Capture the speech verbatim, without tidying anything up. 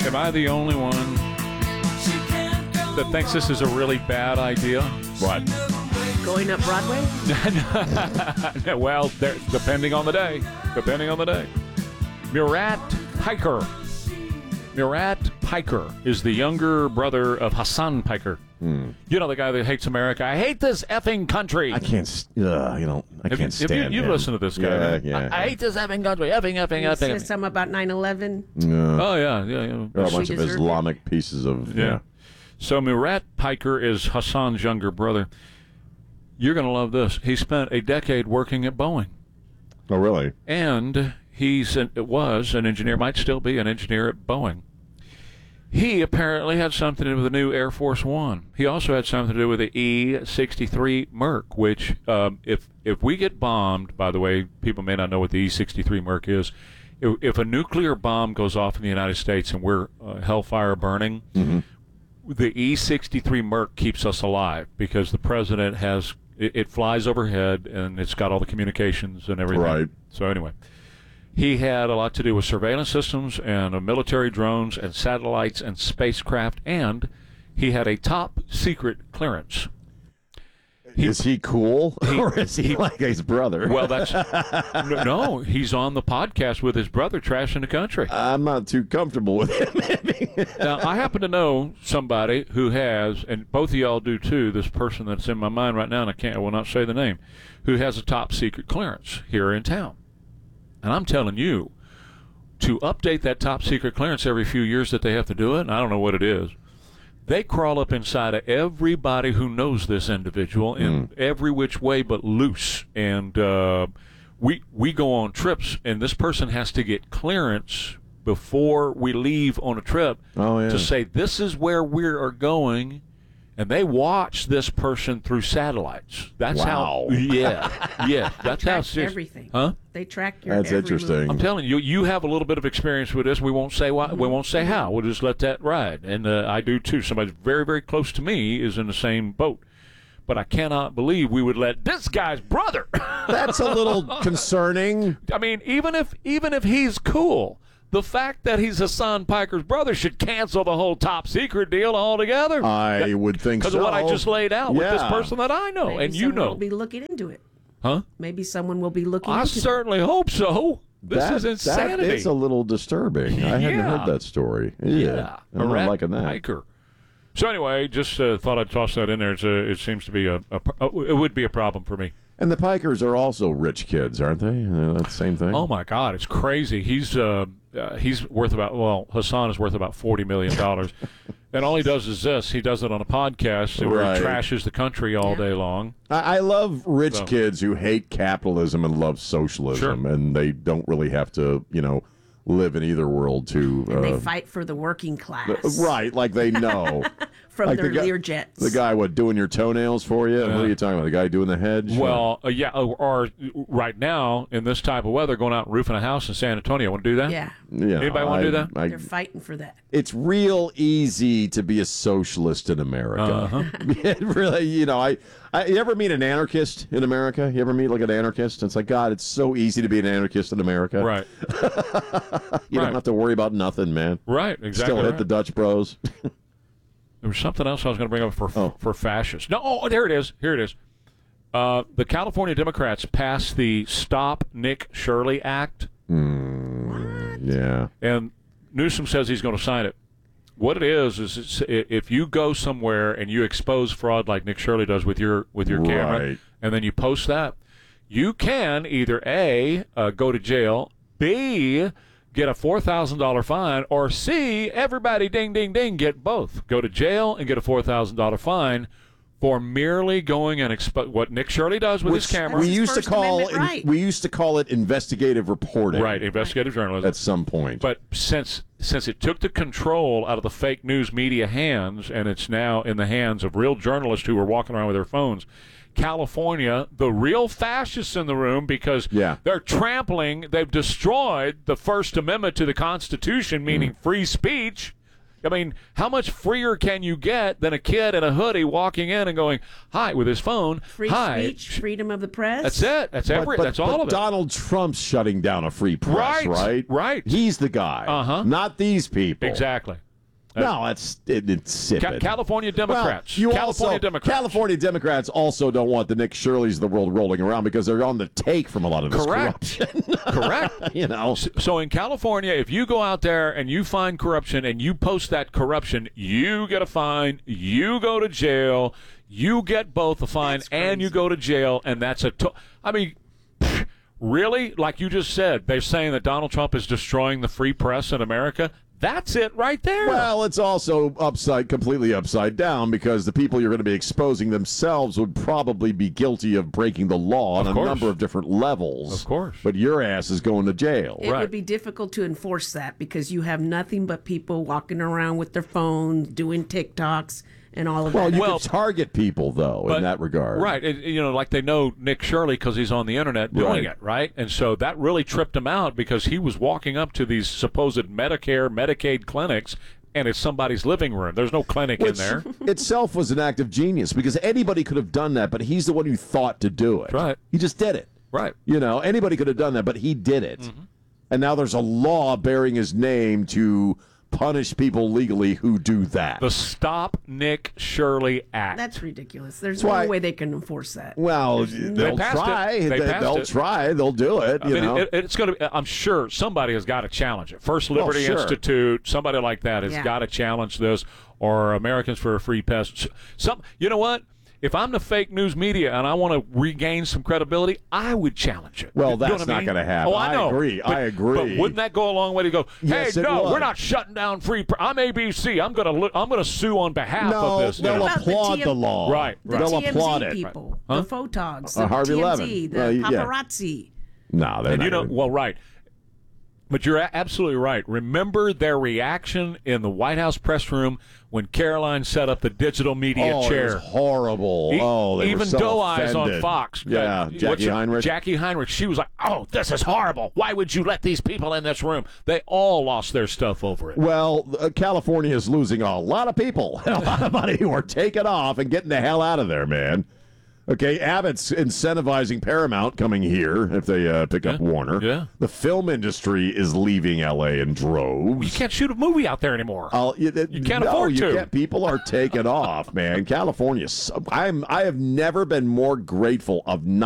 Am I the only one that thinks this is a really bad idea? What? Going up Broadway? Well, there- depending on the day. Depending on the day. Murat Piker. Murat Piker is the younger brother of Hassan Piker. Hmm. You know, the guy that hates America. I hate this effing country. I can't. st- Uh, you know, I Have you- can't have stand. you, you've him. listened to this guy, Yeah, right? yeah. I, I hate this effing country. Effing, effing, He effing. says something about nine eleven. No. Oh, yeah, yeah, yeah. There are a bunch We of deserve Islamic pieces of. Yeah. Yeah. So Murat Piker is Hassan's younger brother. You're going to love this. He spent a decade working at Boeing. Oh, really? And he's an, it was an engineer, might still be an engineer at Boeing. He apparently had something to do with the new Air Force One. He also had something to do with the E sixty-three Merc, which um, if if we get bombed, by the way, people may not know what the E sixty-three Merc is. If, if a nuclear bomb goes off in the United States and we're uh, hellfire burning, Mm-hmm. the E sixty-three Merc keeps us alive because the president has it, it flies overhead and it's got all the communications and everything. Right. So anyway, he had a lot to do with surveillance systems and uh, military drones and satellites and spacecraft, and he had a top secret clearance. He- is he cool, he- or is he, he- like his brother? Well, that's no, no. He's on the podcast with his brother, trashing the country. I'm not too comfortable with him. Now, I happen to know somebody who has, and both of y'all do too, this person that's in my mind right now, and I can't, I will not say the name, who has a top secret clearance here in town. And I'm telling you, to update that top secret clearance every few years that they have to do it, and I don't know what it is, they crawl up inside of everybody who knows this individual in every which way but loose. And uh, we we go on trips, and this person has to get clearance before we leave on a trip Oh, yeah. to say this is where we are going. And they watch this person through satellites. That's Wow. how. Yeah, yeah. That's how. Track serious- everything. Huh? They track your That's every interesting. move. I'm telling you, you have a little bit of experience with this. We won't say why. We won't say how. We'll just let that ride. And uh, I do too. Somebody very, very close to me is in the same boat. But I cannot believe we would let this guy's brother. That's a little concerning. I mean, even if even if he's cool, the fact that he's Hassan Piker's brother should cancel the whole top secret deal altogether. I would think so. Because of what I just laid out with this Yeah. person that I know Maybe and you someone know. will be looking into it. Huh? Maybe someone will be looking I into certainly hope so. This that, is insanity. That is a little disturbing. I hadn't Yeah. heard that story. Yeah, Yeah. I'm not Murat liking that. Piker. So anyway, just uh, thought I'd toss that in there. It's a, it seems to be a, a, a, it would be a problem for me. And the Pikers are also rich kids, aren't they? Uh, that's the same thing. Oh my God, it's crazy. He's uh, uh, he's worth about well, Hassan is worth about forty million dollars, and all he does is this. He does it on a podcast where Right. he trashes the country all Yeah. day long. I, I love rich So- kids who hate capitalism and love socialism, Sure. and they don't really have to, you know, live in either world to. And they Uh, fight for the working class. right, like they know. From Like their the guy- Learjets. The guy, what, doing your toenails for you? What are you talking about? The guy doing the hedge? Well, uh, yeah, or, or right now in this type of weather, going out and roofing a house in San Antonio. Want to do that? Yeah. yeah, Anybody wanna I- do that? I- They're fighting for that. it's real easy to be a socialist in America. Uh-huh. It really, you know, I, I. You ever meet an anarchist in America? You ever meet like an anarchist? It's like, God, it's so easy to be an anarchist in America. Right. You Right. don't have to worry about nothing, man. Right. Exactly. Still hit right. the Dutch Bros. There was something else I was going to bring up for Oh. for fascists. No, oh, there it is. Here it is. Uh, the California Democrats passed the Stop Nick Shirley Act, Yeah. and Newsom says he's going to sign it. What it is is it's, i- if you go somewhere and you expose fraud like Nick Shirley does with your with your camera, Right. and then you post that, you can either A, uh, go to jail, B, get a four thousand dollars fine, or C, everybody ding, ding, ding, get both. Go to jail and get a four thousand dollars fine for merely going and expo- what Nick Shirley does with his camera. We That's his used to First call Amendment right. we used to call it investigative reporting. Right, investigative journalism. At some point. But since since it took the control out of the fake news media hands, and it's now in the hands of real journalists who are walking around with their phones, California, the real fascists in the room, because Yeah. they're trampling, they've destroyed the First Amendment to the Constitution, meaning free speech. I mean, how much freer can you get than a kid in a hoodie walking in and going, hi, with his phone, Free hi. speech, freedom of the press. That's it. That's every. But- that's but all of it. Donald Trump's shutting down a free press, Right, right? right. He's the guy, Uh-huh. not these people. Exactly. No, that's it, it's Ca- insipid. California Democrats. Well, you California also, Democrats. California Democrats also don't want the Nick Shirleys of the world rolling around because they're on the take from a lot of this Correct. corruption. Correct. you know. So in California, if you go out there and you find corruption and you post that corruption, you get a fine, you go to jail, you get both a fine That's and you crazy. go to jail, and that's a. To- I mean, pfft, really? Like you just said, they're saying that Donald Trump is destroying the free press in America? That's it right there. Well, it's also upside, completely upside down because the people you're going to be exposing themselves would probably be guilty of breaking the law on Of a course. number of different levels. Of course. But your ass is going to jail. It Right. would be difficult to enforce that because you have nothing but people walking around with their phones, doing TikToks, and all of Well, that. you Well, could target people, though, But- in that regard. Right. It, you know, like they know Nick Shirley because he's on the internet doing Right. it, right? And so that really tripped him out because he was walking up to these supposed Medicare, Medicaid clinics, and it's somebody's living room. There's no clinic Which in there. itself was an act of genius because anybody could have done that, but he's the one who thought to do it. Right. He just did it. Right. You know, anybody could have done that, but he did it. Mm-hmm. And now there's a law bearing his name to punish people legally who do that. The Stop Nick Shirley Act. That's ridiculous. There's That's why- no way they can enforce that. well, they'll passed it. try. They They passed will it. try. They'll do it. I You mean, know. it, it's going to. I'm sure somebody has got to challenge it. First Liberty sure. Institute, somebody like that has Yeah. got to challenge this, or Americans for a Free Press. Some, you know what? If I'm the fake news media and I want to regain some credibility, I would challenge it. Well, You know that's what I not mean? gonna happen. Oh, I I know. agree. But- I agree. But wouldn't that go a long way to go? Yes, hey, it no, would. we're not shutting down free. Pr- I'm A B C. I'm going to. I'm going to sue on behalf no, of this. you they'll know? What about the applaud T M the law. Right, The right. They'll T M Z applaud it. people, Huh? the photogs, Uh, the Harvey T M Levin. Z, the Uh, yeah. paparazzi. No, they're And not you know, gonna- well, right. But you're a- absolutely right. Remember their reaction in the White House press room when Caroline set up the digital media oh, chair. it was horrible. E- oh, they even were so Doe Eyes on offended. Fox. Yeah, uh, Jackie what's her- Heinrich. Jackie Heinrich. She was like, "Oh, this is horrible. Why would you let these people in this room?" They all lost their stuff over it. Well, uh, California is losing a lot of people, a lot of money who are taking off and getting the hell out of there, man. Okay, Abbott's incentivizing Paramount coming here if they uh, pick up Warner. yeah. The film industry is leaving L A in droves. You can't shoot a movie out there anymore. I'll, you, You can't no, afford you to. Can't, people are taking off, man. California. I'm. I have never been more grateful of not.